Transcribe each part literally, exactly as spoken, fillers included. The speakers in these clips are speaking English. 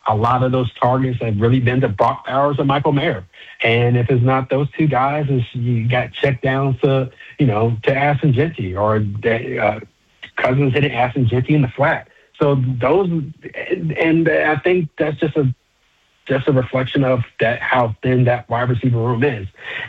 a lot of those targets have really been to Brock Bowers and Michael Mayer. And if it's not those two guys, it's, you got checked down to, you know, to Ashton Genty or uh, Cousins hitting Ashton Genty in the flat. So those, and I think that's just a just a reflection of that how thin that wide receiver room is.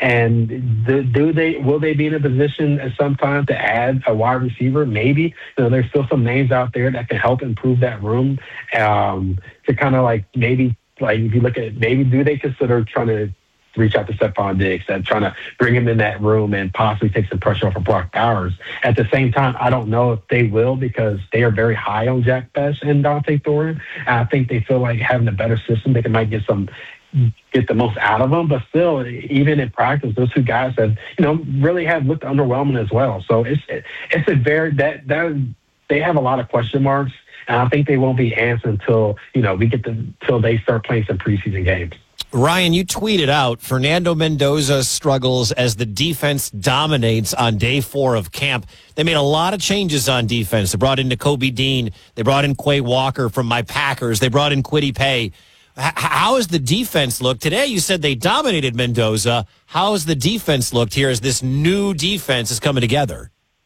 And the, do they will they be in a position at some time to add a wide receiver? Maybe. You know, there's still some names out there that can help improve that room. Um, to kind of like maybe like if you look at maybe do they consider trying to reach out to Stephon Diggs and trying to bring him in that room and possibly take some pressure off of Brock Bowers. At the same time, I don't know if they will because they are very high on Jack Bess and Dante Thornton. And I think they feel like having a better system, they can might get some get the most out of them. But still, even in practice, those two guys have, you know, really have looked underwhelming as well. So it's it's a very that that they have a lot of question marks, and I think they won't be answered until you know we get to until they start playing some preseason games. Ryan, you tweeted out Fernando Mendoza struggles as the defense dominates on day four of camp. They made a lot of changes on defense. They brought in Nakobe Dean. They brought in Quay Walker from my Packers. They brought in Kwity Paye. H- how has the defense looked? Today you said they dominated Mendoza. How has the defense looked here as this new defense is coming together?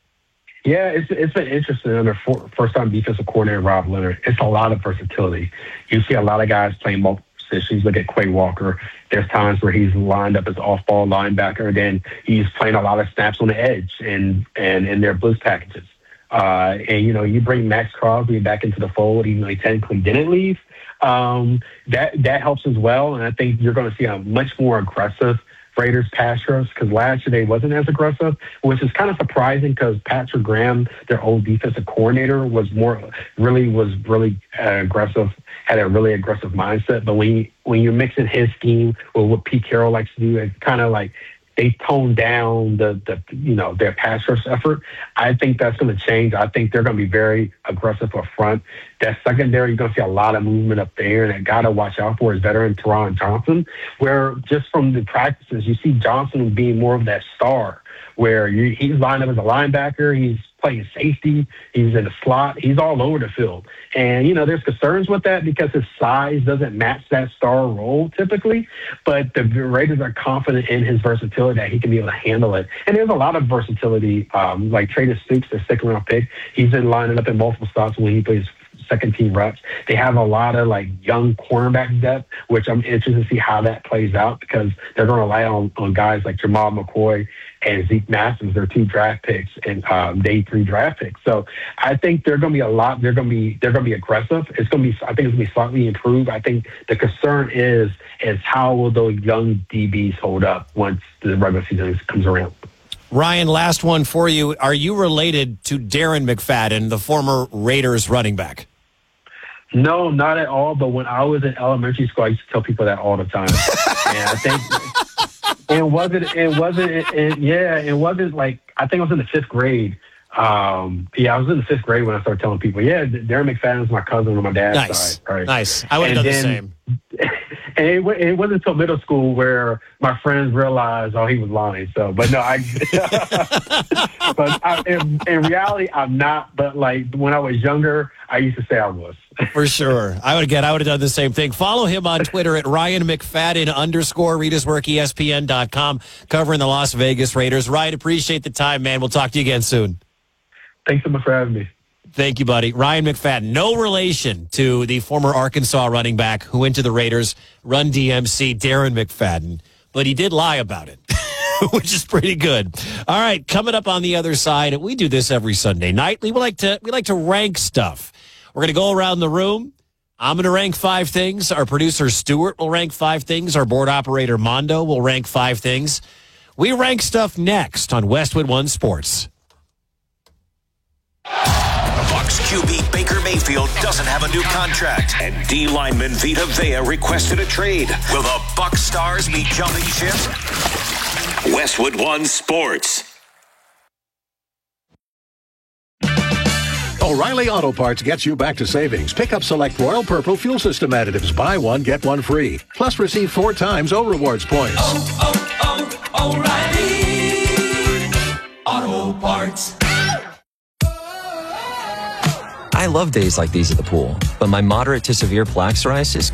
Yeah, it's it's been interesting under first-time defensive coordinator Rob Leonard. It's a lot of versatility. You see a lot of guys playing multiple positions. Look at Quay Walker. There's times where he's lined up as off-ball linebacker, and then he's playing a lot of snaps on the edge and and in their blitz packages. Uh, and you know, you bring Max Crosby back into the fold, even though he technically didn't leave. Um, that that helps as well, and I think you're going to see a much more aggressive Raiders pass rush because last year they wasn't as aggressive, which is kind of surprising because Patrick Graham, their old defensive coordinator, was more really was really uh, aggressive, had a really aggressive mindset. But when you, when you're mixing his scheme with what Pete Carroll likes to do, it's kind of like they tone down the, the you know their pass rush effort. I think that's going to change. I think they're going to be very aggressive up front. That secondary, you're going to see a lot of movement up there, and a guy to watch out for is veteran Teron Johnson, where just from the practices, you see Johnson being more of that star, where you, he's lined up as a linebacker, he's playing safety, he's in the slot, he's all over the field. And, you know, there's concerns with that because his size doesn't match that star role typically, but the Raiders are confident in his versatility that he can be able to handle it. And there's a lot of versatility, um, like Trader Stoops, the second-round pick. He's been lining up in multiple spots when he plays second team reps. They have a lot of like young cornerback depth, which I'm interested to see how that plays out because they're going to rely on, on guys like Jamal McCoy and Zeke Masters, their two draft picks and um, day three draft picks. So I think they're going to be a lot. They're going to be they're going to be aggressive. It's going to be I think it's going to be slightly improved. I think the concern is is how will those young D Bs hold up once the regular season comes around. Ryan, last one for you. Are you related to Darren McFadden, the former Raiders running back? No, not at all. But when I was in elementary school, I used to tell people that all the time. And I think it wasn't, it wasn't, it, it, yeah, it wasn't like, I think I was in the fifth grade. Um, yeah, I was in the fifth grade when I started telling people, yeah, Darren McFadden is my cousin on my dad's nice. side. Right? Nice. I would have done then, the same. And it, it wasn't until middle school where my friends realized, oh, he was lying. So, but no, I, but I, in, in reality, I'm not. But like when I was younger, I used to say I was. For sure. I would again, I would have done the same thing. Follow him on Twitter at Ryan McFadden underscore. Read his work, E S P N dot com, covering the Las Vegas Raiders. Ryan, appreciate the time, man. We'll talk to you again soon. Thanks so much for having me. Thank you, buddy. Ryan McFadden, no relation to the former Arkansas running back who went to the Raiders, Run D M C, Darren McFadden, but he did lie about it, which is pretty good. All right, coming up on the other side, we do this every Sunday night. We like to we like to rank stuff. We're going to go around the room. I'm going to rank five things. Our producer, Stuart, will rank five things. Our board operator, Mondo, will rank five things. We rank stuff next on Westwood One Sports. Bucs Q B Baker Mayfield doesn't have a new contract, and D lineman Vita Vea requested a trade. Will the Bucs stars be jumping ship? Westwood One Sports. O'Reilly Auto Parts gets you back to savings. Pick up select Royal Purple fuel system additives. Buy one, get one free. Plus receive four times O Rewards points. Oh, oh, oh, O'Reilly Auto Parts. I love days like these at the pool, but my moderate to severe plaque psoriasis